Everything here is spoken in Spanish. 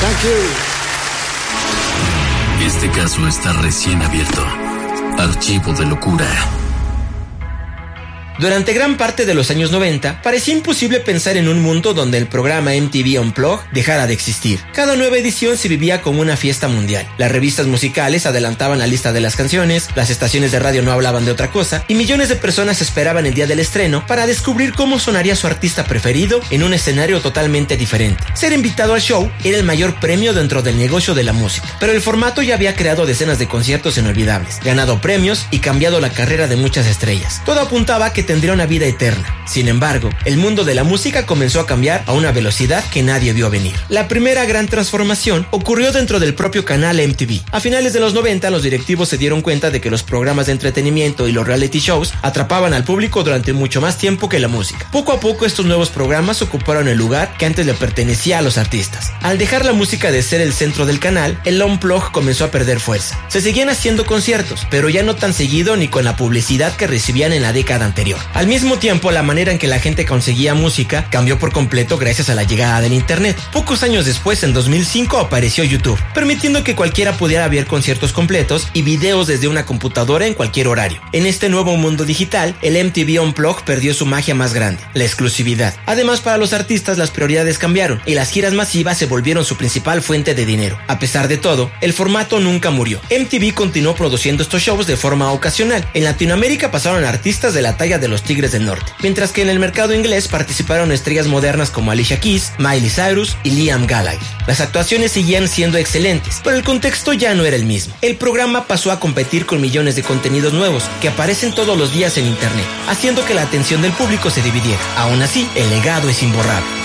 Thank you. Este caso está recién abierto. Archivo de locura. Durante gran parte de los años 90, parecía imposible pensar en un mundo donde el programa MTV Unplugged dejara de existir. Cada nueva edición se vivía como una fiesta mundial. Las revistas musicales adelantaban la lista de las canciones, las estaciones de radio no hablaban de otra cosa, y millones de personas esperaban el día del estreno para descubrir cómo sonaría su artista preferido en un escenario totalmente diferente. Ser invitado al show era el mayor premio dentro del negocio de la música, pero el formato ya había creado decenas de conciertos inolvidables, ganado premios y cambiado la carrera de muchas estrellas. Todo apuntaba a que tendría una vida eterna. Sin embargo, el mundo de la música comenzó a cambiar a una velocidad que nadie vio venir. La primera gran transformación ocurrió dentro del propio canal MTV. A finales de los 90, los directivos se dieron cuenta de que los programas de entretenimiento y los reality shows atrapaban al público durante mucho más tiempo que la música. Poco a poco, estos nuevos programas ocuparon el lugar que antes le pertenecía a los artistas. Al dejar la música de ser el centro del canal, el Unplugged comenzó a perder fuerza. Se seguían haciendo conciertos, pero ya no tan seguido ni con la publicidad que recibían en la década anterior. Al mismo tiempo, la manera en que la gente conseguía música cambió por completo gracias a la llegada del internet. Pocos años después, en 2005, apareció YouTube, permitiendo que cualquiera pudiera ver conciertos completos y videos desde una computadora en cualquier horario. En este nuevo mundo digital, el MTV Unplugged perdió su magia más grande, la exclusividad. Además, para los artistas las prioridades cambiaron y las giras masivas se volvieron su principal fuente de dinero. A pesar de todo, el formato nunca murió. MTV continuó produciendo estos shows de forma ocasional. En Latinoamérica pasaron artistas de la talla de los Tigres del Norte, mientras que en el mercado inglés participaron estrellas modernas como Alicia Keys, Miley Cyrus y Liam Gallagher. Las actuaciones seguían siendo excelentes, pero el contexto ya no era el mismo. El programa pasó a competir con millones de contenidos nuevos que aparecen todos los días en internet, haciendo que la atención del público se dividiera. Aún así, el legado es imborrable.